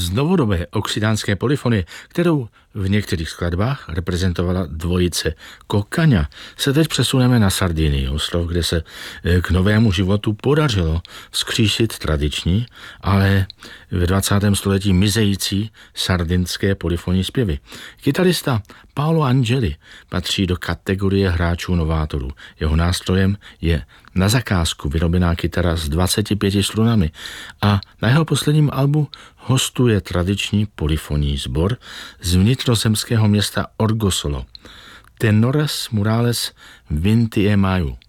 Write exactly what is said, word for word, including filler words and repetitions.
Z novodobé oksidánské polyfonie, kterou v některých skladbách reprezentovala dvojice Kokaňa, se teď přesuneme na Sardinii, ostrov, kde se k novému životu podařilo vzkříšit tradiční, ale ve dvacátém století mizející sardinské polyfonní zpěvy. Kytarista Paolo Angeli patří do kategorie hráčů novátorů. Jeho nástrojem je na zakázku vyrobená kytara s dvaceti pěti strunami a na jeho posledním albu hostuje tradiční polyfonní sbor z vnitrozemského města Orgosolo. Tenores Murales Vinti e Mayu.